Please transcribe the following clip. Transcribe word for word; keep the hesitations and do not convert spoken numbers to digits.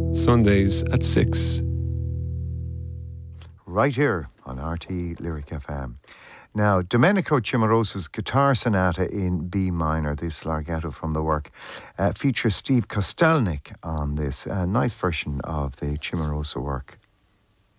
Sundays at six. Right here on R T Lyric F M. Now, Domenico Cimarosa's Guitar Sonata in B minor, this larghetto from the work, uh, features Steve Kostelnik on this. A nice version of the Cimarosa work.